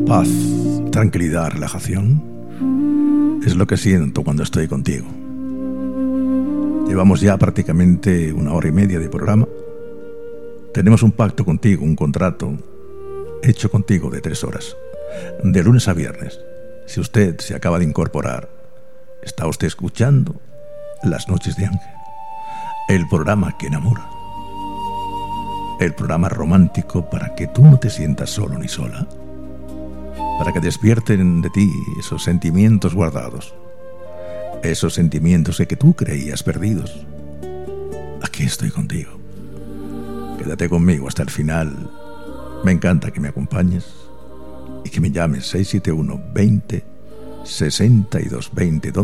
Paz, tranquilidad, relajación. Es lo que siento cuando estoy contigo. Llevamos ya prácticamente 1 hora y media de programa. Tenemos un pacto contigo, un contrato hecho contigo de 3 horas, de lunes a viernes. Si usted se acaba de incorporar, está usted escuchando Las Noches de Ángel, el programa que enamora, el programa romántico para que tú no te sientas solo ni sola, para que despierten de ti esos sentimientos guardados, esos sentimientos que tú creías perdidos. Aquí estoy contigo. Quédate conmigo hasta el final. Me encanta que me acompañes y que me llames 671 20 62 20.